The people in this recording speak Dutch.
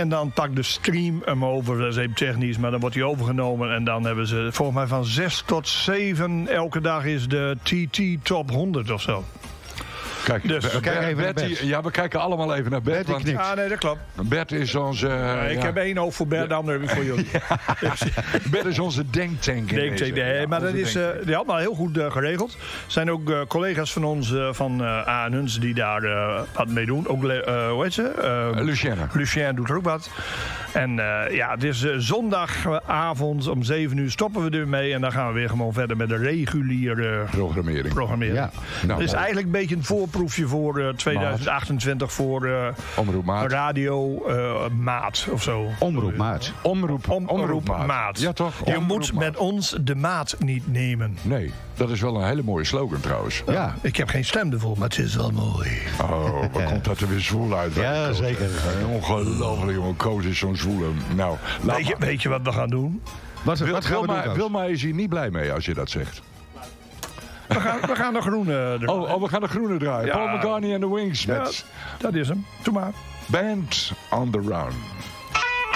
En dan pakt de stream hem over, dat is even technisch, maar dan wordt hij overgenomen. En dan hebben ze volgens mij van 6 tot 7 elke dag is de TT Top 100 of zo. Kijk, Dus, we kijken even naar Bert. Ja, we kijken allemaal even naar Bert. Want ja, nee, dat klopt. Bert is onze... Ik heb 1 oog voor Bert, de andere heb ik voor jullie. Bert is onze denktank. Nee, maar dat is allemaal heel goed geregeld. Er zijn ook collega's van ons, van ANUNS, die daar wat mee doen. Ook, hoe heet ze? Lucienne doet er ook wat. En het is zondagavond om 7 uur stoppen we ermee. En dan gaan we weer gewoon verder met de reguliere programmering. Ja. Nou, het is eigenlijk een beetje een voorproefje voor 2028 voor Omroep Maat. Radio Maat of zo. Omroep Maat. Omroep Maat. Ja, toch? Je moet met ons de maat niet nemen. Nee, dat is wel een hele mooie slogan trouwens. Ja, ik heb geen stem ervoor, maar het is wel mooi. Oh, wat komt dat er weer zwoel uit? Ja, zeker. Ongelooflijk, jongen. Koos is zo'n zwoele. Nou, weet je wat we gaan doen? Wat gaan we doen? Wilma is hier niet blij mee als je dat zegt. We gaan de groene draaien. We gaan de groene draaien. Ja. Paul McCartney and the Wings. Ja, dat is hem. Doe maar. Band on the Run.